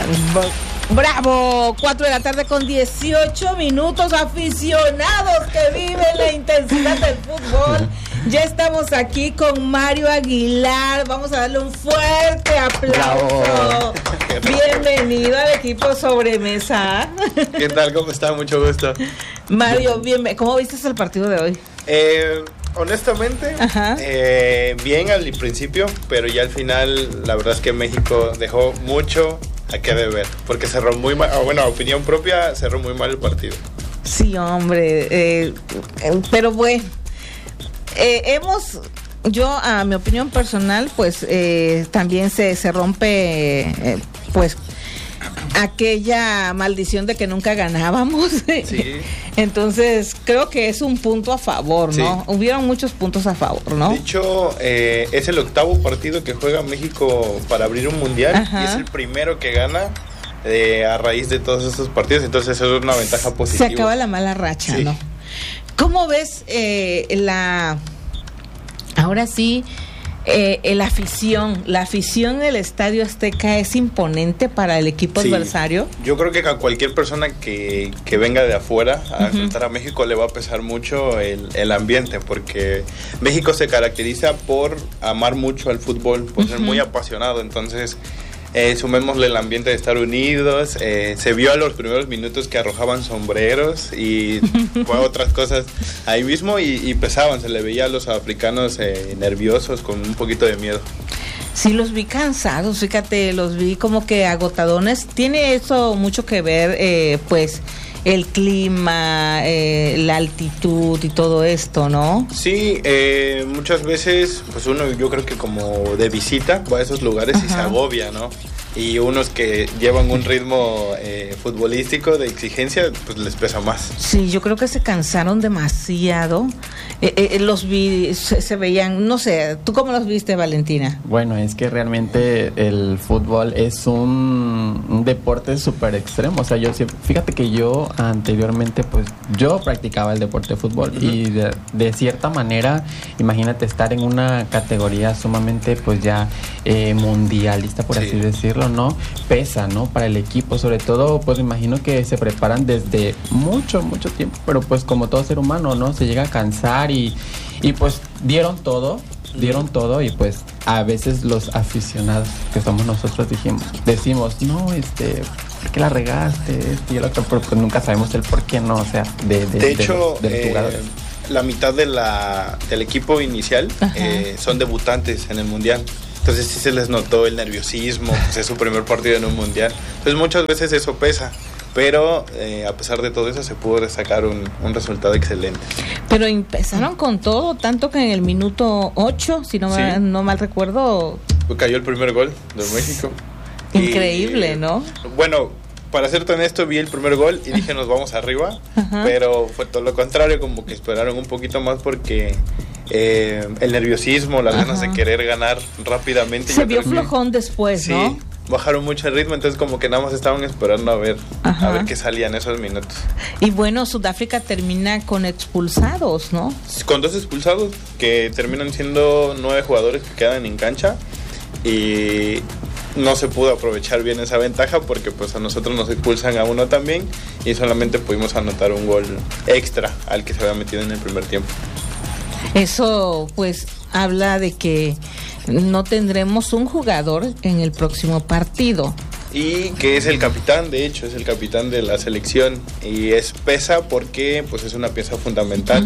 Bravo, 4 de la tarde con 18 minutos, aficionados que viven la intensidad del fútbol. Ya estamos aquí con Mario Aguilar, vamos a darle un fuerte aplauso. Bienvenido al equipo Sobremesa. ¿Qué tal? ¿Cómo está? Mucho gusto. Mario, ¿cómo viste el partido de hoy? Honestamente, bien al principio, pero ya al final la verdad es que México dejó mucho a qué deber, porque cerró muy mal, bueno, a opinión propia, cerró muy mal el partido. Sí, hombre, pero bueno, yo a mi opinión personal, pues también se rompe, pues aquella maldición de que nunca ganábamos. Sí. Entonces creo que es un punto a favor, ¿no? Sí. Hubieron muchos puntos a favor, ¿no? De hecho, es el 8º partido que juega México para abrir un mundial. Y es el primero que gana a raíz de todos estos partidos. Entonces eso es una ventaja positiva. Se acaba la mala racha, sí, ¿no? ¿Cómo ves ahora sí, la afición del Estadio Azteca es imponente para el equipo adversario? Yo creo que a cualquier persona que venga de afuera a enfrentar a México le va a pesar mucho el ambiente, porque México se caracteriza por amar mucho al fútbol, por ser muy apasionado. Entonces sumémosle el ambiente de estar unidos. Se vio a los primeros minutos que arrojaban sombreros y otras cosas ahí mismo y pesaban, se le veía a los africanos nerviosos, con un poquito de miedo. Sí, los vi cansados, fíjate, los vi como que agotadones. Tiene eso mucho que ver, pues, el clima, la altitud y todo esto, ¿no? Sí, muchas veces, pues uno, yo creo que como de visita va a esos lugares y se agobia, ¿no? Y unos que llevan un ritmo futbolístico de exigencia, pues les pesa más. Sí, yo creo que se cansaron demasiado. Los vi, se veían, no sé, ¿tú cómo los viste, Valentina? Bueno, es que realmente el fútbol es un deporte súper extremo. O sea, fíjate que yo anteriormente, pues, yo practicaba el deporte de fútbol y de cierta manera, imagínate estar en una categoría sumamente, pues, ya mundialista, por así decirlo, ¿no? Pesa, ¿no? Para el equipo, sobre todo, pues imagino que se preparan desde mucho tiempo, pero pues como todo ser humano, ¿no? Se llega a cansar y pues dieron todo y pues a veces los aficionados que somos nosotros decimos, no, ¿por qué la regaste? Y el otro, pero pues nunca sabemos el por qué, ¿no? O sea, de hecho, la mitad del equipo inicial son debutantes en el mundial. Entonces sí se les notó el nerviosismo, pues es su primer partido en un mundial. Entonces muchas veces eso pesa, pero a pesar de todo eso se pudo sacar un resultado excelente. Pero empezaron con todo, tanto que en el minuto 8, si no mal recuerdo, cayó el primer gol de México. Increíble, ¿no? Bueno, para serte honesto, vi el primer gol y dije nos vamos arriba, pero fue todo lo contrario, como que esperaron un poquito más porque el nerviosismo, las ganas de querer ganar rápidamente. Se vio flojón después, ¿no? Sí, bajaron mucho el ritmo, entonces como que nada más estaban esperando a ver qué salía en esos minutos. Y bueno, Sudáfrica termina con expulsados, ¿no? Con 2 expulsados, que terminan siendo 9 jugadores que quedan en cancha, y no se pudo aprovechar bien esa ventaja porque pues a nosotros nos expulsan a uno también y solamente pudimos anotar un gol extra al que se había metido en el primer tiempo. Eso pues habla de que no tendremos un jugador en el próximo partido. Y que es el capitán, de hecho, es el capitán de la selección y pesa porque pues es una pieza fundamental.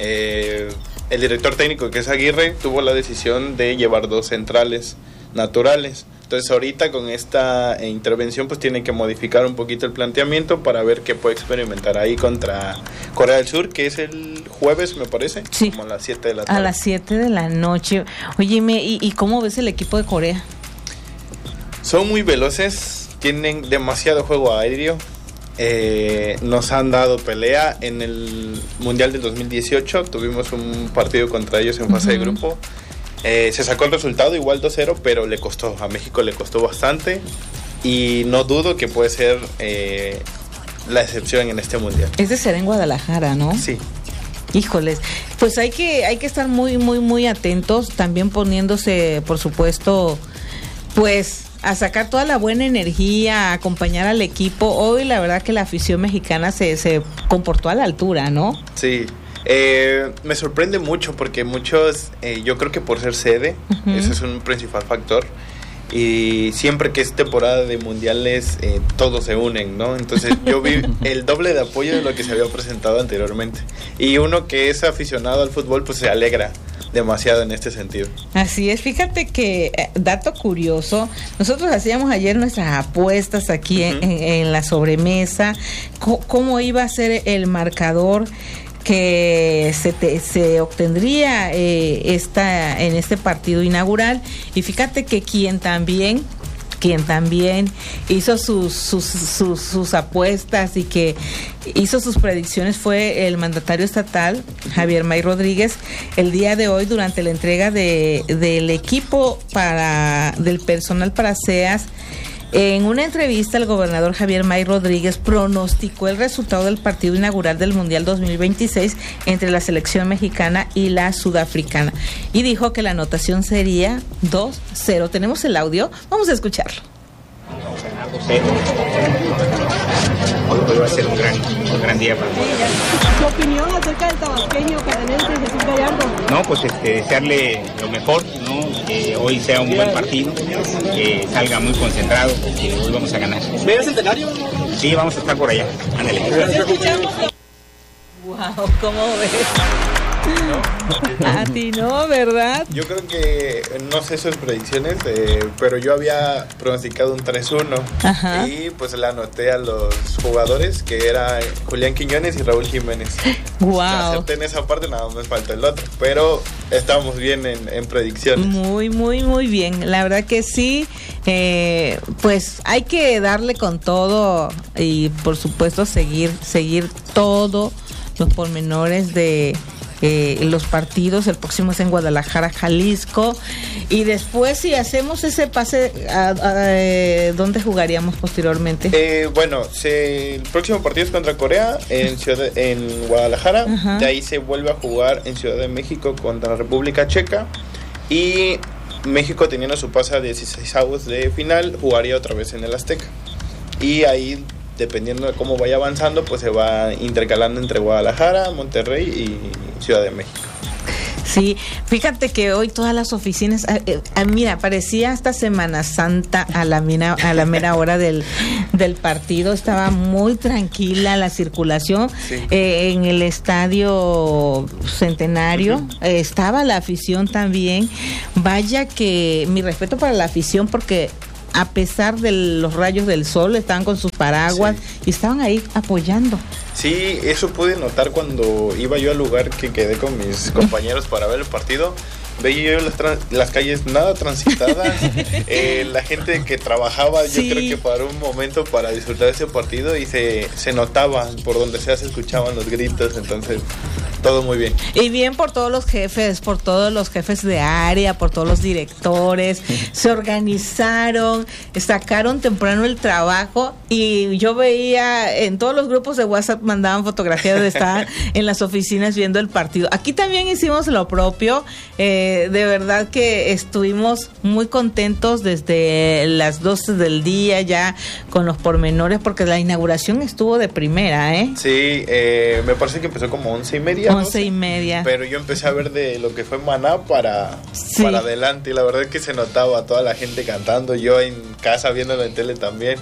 El director técnico, que es Aguirre, tuvo la decisión de llevar 2 centrales naturales. Entonces ahorita con esta intervención pues tienen que modificar un poquito el planteamiento para ver qué puede experimentar ahí contra Corea del Sur, que es el jueves, me parece, como a las 7 de la tarde. A las 7 de la noche. Óyeme, ¿y cómo ves el equipo de Corea? Son muy veloces, tienen demasiado juego aéreo, nos han dado pelea. En el Mundial del 2018 tuvimos un partido contra ellos en fase de grupo. Se sacó el resultado igual 2-0, pero a México le costó bastante y no dudo que puede ser la excepción en este mundial. Es de ser en Guadalajara, ¿no? Sí. Híjoles, pues hay que estar muy atentos, también poniéndose, por supuesto, pues a sacar toda la buena energía, a acompañar al equipo. Hoy la verdad que la afición mexicana se comportó a la altura, ¿no? Sí. Me sorprende mucho porque muchos, yo creo que por ser sede, ese es un principal factor. Y siempre que es temporada de mundiales, todos se unen, ¿no? Entonces yo vi el doble de apoyo de lo que se había presentado anteriormente. Y uno que es aficionado al fútbol, pues se alegra demasiado en este sentido. Así es, fíjate que, dato curioso, nosotros hacíamos ayer nuestras apuestas aquí en la sobremesa, cómo iba a ser el marcador que se obtendría en este partido inaugural, y fíjate que quien también hizo sus apuestas y que hizo sus predicciones fue el mandatario estatal, Javier May Rodríguez, el día de hoy durante la entrega del equipo del personal para SEAS. En una entrevista, el gobernador Javier May Rodríguez pronosticó el resultado del partido inaugural del Mundial 2026 entre la selección mexicana y la sudafricana, y dijo que la anotación sería 2-0. ¿Tenemos el audio? Vamos a escucharlo. Vamos a ganar 2-0. Hoy va a ser un gran día para nosotros. ¿Tu opinión acerca del tabasqueño canadiense Jesús Gallardo? No, pues desearle lo mejor, ¿no? Que hoy sea un buen partido, que salga muy concentrado, porque hoy vamos a ganar. ¿Ves el Centenario? Sí, vamos a estar por allá. Ándale. Wow, ¿cómo ves? A ti no, ¿verdad? Yo creo que, no sé sus predicciones, pero yo había pronosticado un 3-1. Ajá. Y pues le anoté a los jugadores, que era Julián Quiñones y Raúl Jiménez. Wow. Acerté en esa parte, nada más falta el otro, pero estamos bien en predicciones. Muy, muy, muy bien. La verdad que sí, pues hay que darle con todo y por supuesto seguir todos los pormenores de los partidos. El próximo es en Guadalajara, Jalisco, y después si hacemos ese pase, ¿dónde jugaríamos posteriormente? Bueno, el próximo partido es contra Corea en Guadalajara. Ajá. De ahí se vuelve a jugar en Ciudad de México contra la República Checa, y México, teniendo su pase a 16avos de final, jugaría otra vez en el Azteca, y ahí, dependiendo de cómo vaya avanzando, pues se va intercalando entre Guadalajara, Monterrey y Ciudad de México. Sí, fíjate que hoy todas las oficinas, mira, parecía esta Semana Santa a la mera hora del partido. Estaba muy tranquila la circulación. Sí. En el Estadio Centenario estaba la afición también. Vaya que mi respeto para la afición, porque a pesar de los rayos del sol, estaban con sus paraguas y estaban ahí apoyando. Sí, eso pude notar cuando iba yo al lugar que quedé con mis compañeros para ver el partido. Veía yo las calles nada transitadas, la gente que trabajaba, yo creo que paró un momento para disfrutar ese partido, y se notaba por donde sea, se escuchaban los gritos. Entonces todo muy bien. Y bien por todos los jefes de área, por todos los directores, se organizaron, sacaron temprano el trabajo, y yo veía en todos los grupos de WhatsApp mandaban fotografías de estar en las oficinas viendo el partido. Aquí también hicimos lo propio. De verdad que estuvimos muy contentos desde las 12 del día ya con los pormenores, porque la inauguración estuvo de primera, ¿eh? Sí, me parece que empezó como 11:30. 11:30. Pero yo empecé a ver de lo que fue Maná para adelante, y la verdad es que se notaba a toda la gente cantando, yo en casa viéndolo en tele también.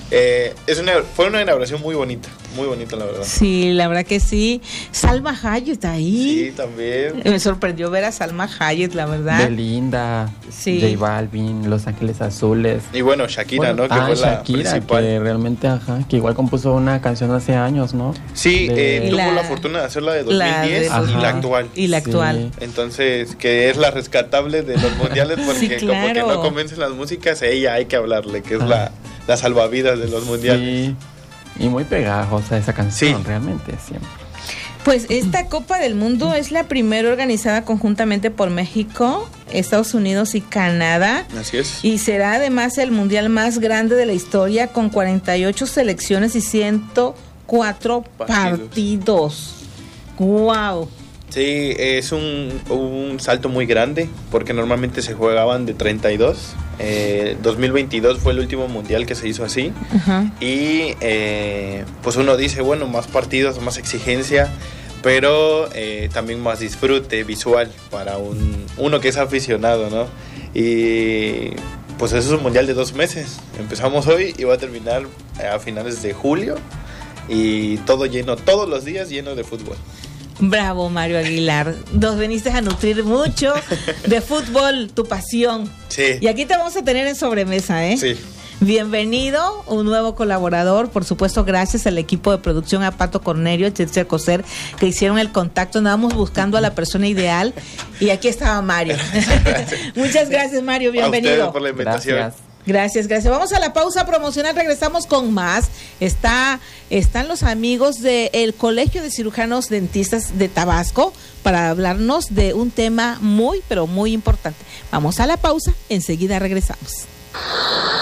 Fue una inauguración muy bonita la verdad. Sí, la verdad que sí. Salma Hayek ahí. Sí, también. Me sorprendió ver a Salma Hayek, la verdad. Belinda, sí. J Balvin, Los Ángeles Azules. Y bueno, Shakira, ¿no? Que fue Shakira, la principal. que realmente, que igual compuso una canción hace años, ¿no? Sí, tuvo la fortuna de hacer la de 2010 y la actual. Y la actual. Entonces, que es la rescatable de los mundiales, porque sí, como que no convencen las músicas, ella hay que hablarle, que es la salvavidas de los mundiales. Sí. Y muy pegajosa esa canción, realmente, siempre. Pues esta Copa del Mundo es la primera organizada conjuntamente por México, Estados Unidos y Canadá. Así es. Y será además el mundial más grande de la historia, con 48 selecciones y 104 partidos. ¡Wow! Sí, es un salto muy grande porque normalmente se jugaban de 32. 2022 fue el último mundial que se hizo así. Ajá. Y pues uno dice, bueno, más partidos, más exigencia, pero también más disfrute visual para uno que es aficionado, ¿no? Y pues eso es un mundial de 2 meses. Empezamos hoy y va a terminar a finales de julio y todo lleno, todos los días lleno de fútbol. Bravo, Mario Aguilar. Nos veniste a nutrir mucho de fútbol, tu pasión. Sí. Y aquí te vamos a tener en sobremesa, ¿eh? Sí. Bienvenido, un nuevo colaborador. Por supuesto, gracias al equipo de producción, a Pato Cornelio, Chetzer Coser, que hicieron el contacto. Andábamos buscando a la persona ideal y aquí estaba Mario. Muchas gracias, Mario. Bienvenido. A ustedes por la invitación. Gracias. Vamos a la pausa promocional, regresamos con más. Están los amigos del Colegio de Cirujanos Dentistas de Tabasco para hablarnos de un tema muy, pero muy importante. Vamos a la pausa, enseguida regresamos.